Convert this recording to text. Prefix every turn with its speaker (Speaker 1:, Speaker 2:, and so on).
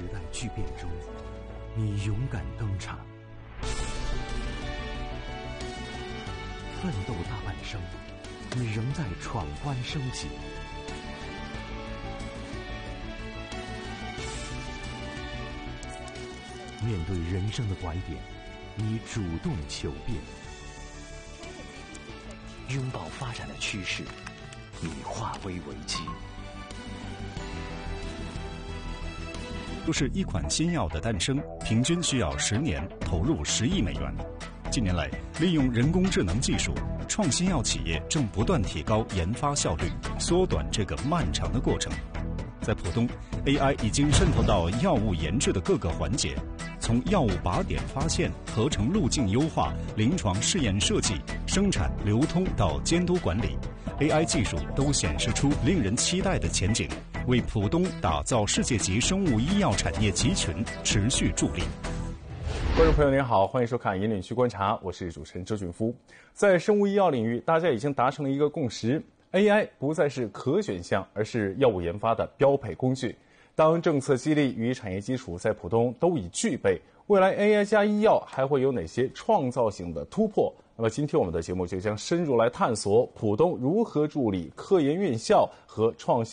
Speaker 1: 时代巨变中，你勇敢登场，奋斗大半生，你仍在闯关升级。面对人生的拐点，你主动求变；拥抱发展的趋势，你化危为机。
Speaker 2: 就是一款新药的诞生，平均需要10年，投入10亿美元。近年来，利用人工智能技术，创新药企业正不断提高研发效率，缩短这个漫长的过程。在浦东 ，AI 已经渗透到药物研制的各个环节，从药物靶点发现、合成路径优化、临床试验设计、生产流通到监督管理 ，AI 技术都显示出令人期待的前景，为浦东打造世界级生物医药产业集群持续助力。
Speaker 3: 观众朋友您好，欢迎收看《引领区观察》，我是主持人周俊夫。在生物医药领域，大家已经达成了一个共识。AI 不再是可选项，而是药物研发的标配工具。当政策激励与产业基础在浦东都已具备，未来 AI 加医药还会有哪些创造性的突破？那么今天我们的节目就将深入来探索浦东如何助力科研院校和创新